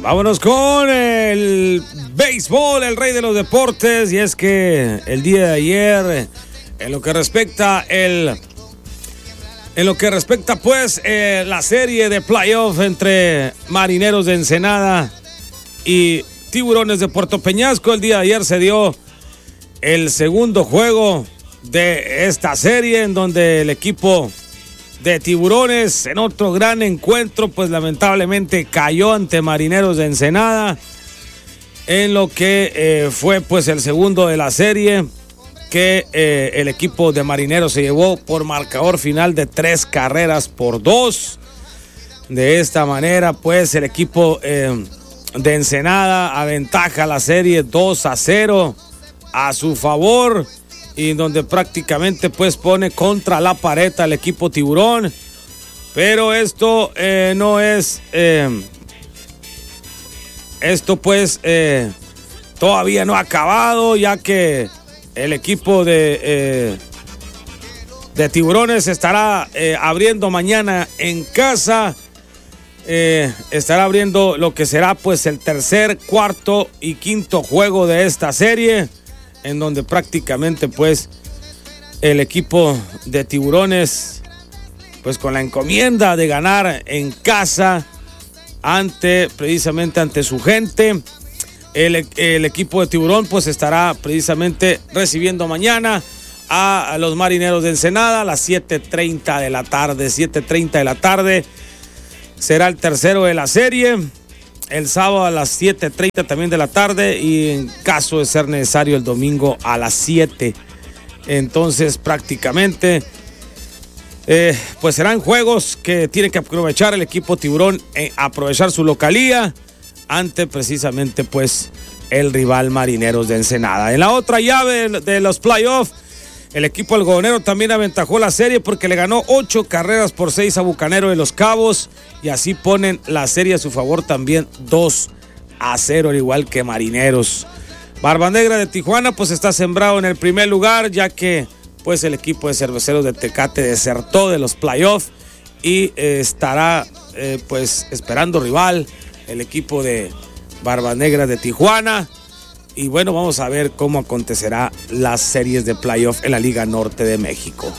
Vámonos con el béisbol, el rey de los deportes. Y es que el día de ayer, en lo que respecta pues la serie de playoff entre Marineros de Ensenada y Tiburones de Puerto Peñasco, el día de ayer se dio el segundo juego de esta serie, en donde el equipo de Tiburones, en otro gran encuentro, pues lamentablemente cayó ante Marineros de Ensenada, en lo que fue pues el segundo de la serie, que el equipo de Marineros se llevó por marcador final de 3-2. De esta manera, pues el equipo de Ensenada aventaja la serie 2-0 a su favor, y donde prácticamente pues pone contra la pared al equipo Tiburón. Pero esto no es todavía no ha acabado, ya que el equipo de Tiburones estará abriendo mañana en casa. Estará abriendo lo que será pues el tercer, cuarto y quinto juego de esta serie, en donde prácticamente pues el equipo de Tiburones, pues con la encomienda de ganar en casa precisamente ante su gente, el equipo de Tiburón pues estará precisamente recibiendo mañana a los Marineros de Ensenada a las 7:30 de la tarde. 7:30 de la tarde será el tercero de la serie. El sábado a las 7:30 también de la tarde, y en caso de ser necesario el domingo a las 7. Entonces prácticamente pues serán juegos que tiene que aprovechar el equipo Tiburón, aprovechar su localía ante precisamente pues el rival Marineros de Ensenada. En la otra llave de los playoffs, el equipo algodonero también aventajó la serie porque le ganó 8-6 a Bucanero de Los Cabos, y así ponen la serie a su favor también 2-0, al igual que Marineros. Barba Negra de Tijuana pues está sembrado en el primer lugar, ya que pues el equipo de Cerveceros de Tecate desertó de los playoffs y estará pues esperando rival el equipo de Barba Negra de Tijuana. Y bueno, vamos a ver cómo acontecerá las series de playoff en la Liga Norte de México.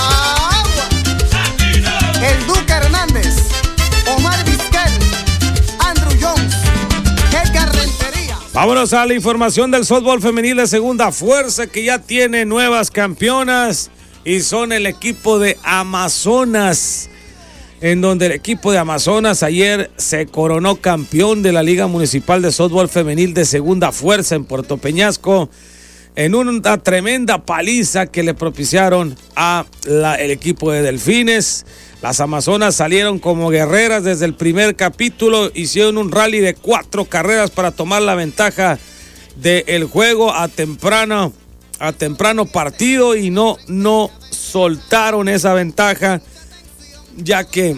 El Duque Hernández, Omar Vizquel, Andrew Jones, Edgar Rentería. Vámonos a la información del softball femenil de segunda fuerza, que ya tiene nuevas campeonas, y son el equipo de Amazonas, en donde el equipo de Amazonas ayer se coronó campeón de la Liga Municipal de Softball Femenil de segunda fuerza en Puerto Peñasco, en una tremenda paliza que le propiciaron el equipo de Delfines. Las Amazonas salieron como guerreras desde el primer capítulo, hicieron un rally de 4 carreras para tomar la ventaja del juego a temprano partido, y no soltaron esa ventaja, ya que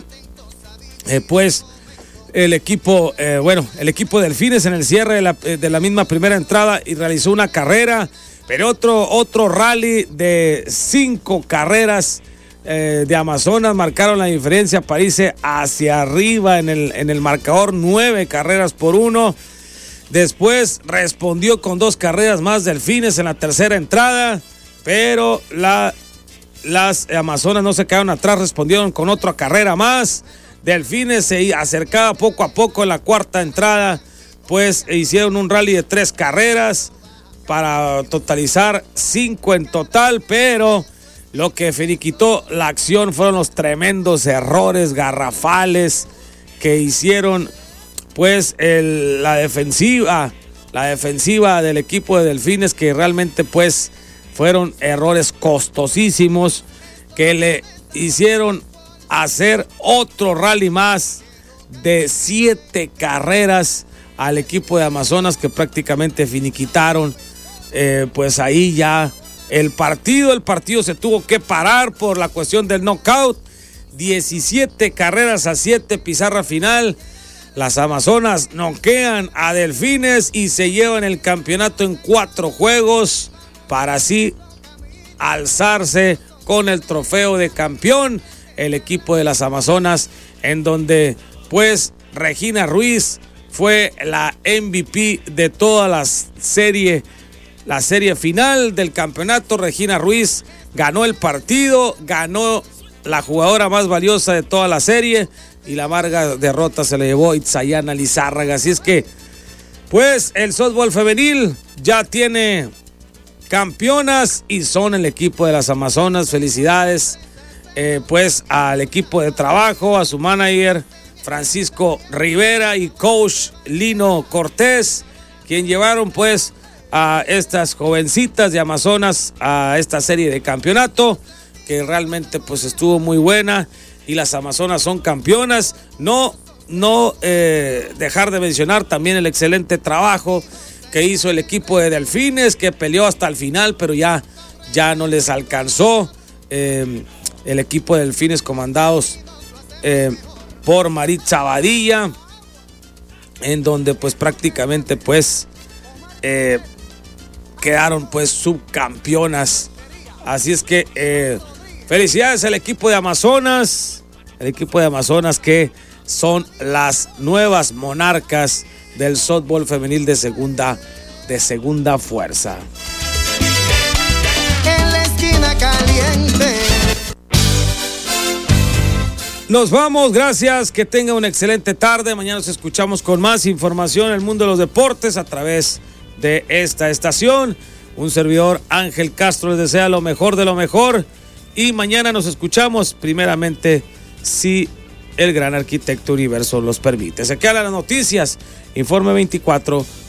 pues el equipo Delfines en el cierre de la misma primera entrada y realizó una carrera, pero otro rally de 5 carreras de Amazonas marcaron la diferencia para irse hacia arriba en el marcador, 9-1. Después respondió con 2 carreras más Delfines en la tercera entrada, pero las Amazonas no se quedaron atrás, respondieron con otra carrera más. Delfines se acercaba poco a poco en la cuarta entrada, pues hicieron un rally de 3 carreras para totalizar 5 en total, pero lo que finiquitó la acción fueron los tremendos errores garrafales que hicieron pues la defensiva del equipo de Delfines, que realmente pues fueron errores costosísimos que le hicieron hacer otro rally más de 7 carreras al equipo de Amazonas, que prácticamente finiquitaron pues ahí ya el partido. El partido se tuvo que parar por la cuestión del knockout. 17-7, pizarra final. Las Amazonas noquean a Delfines y se llevan el campeonato en 4 juegos para así alzarse con el trofeo de campeón el equipo de las Amazonas, en donde pues Regina Ruiz fue la MVP de toda la serie final del campeonato. Regina Ruiz ganó el partido, ganó la jugadora más valiosa de toda la serie y la amarga derrota se la llevó Itzayana Lizárraga. Así es que, pues, el softball femenil ya tiene campeonas y son el equipo de las Amazonas. Felicidades, pues, al equipo de trabajo, a su manager Francisco Rivera y coach Lino Cortés, quien llevaron, pues, a estas jovencitas de Amazonas a esta serie de campeonato, que realmente, pues, estuvo muy buena y las Amazonas son campeonas. No dejar de mencionar también el excelente trabajo que hizo el equipo de Delfines, que peleó hasta el final, pero ya no les alcanzó. El equipo de Delfines comandados por Maritza Badilla, en donde pues prácticamente pues quedaron pues subcampeonas. Así es que felicidades al equipo de Amazonas, que son las nuevas monarcas del softball femenil de segunda fuerza. En la esquina caliente. Nos vamos, gracias, que tenga una excelente tarde. Mañana nos escuchamos con más información en el mundo de los deportes a través de esta estación. Un servidor, Ángel Castro, les desea lo mejor de lo mejor y mañana nos escuchamos, primeramente, si el gran arquitecto Universo los permite. Se quedan las noticias, Informe 24.